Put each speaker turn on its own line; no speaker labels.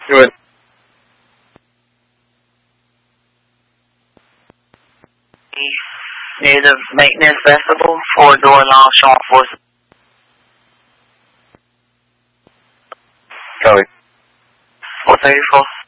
Good.
Native maintenance vestibule, 4-door lounge, showing
4. Copy.
434.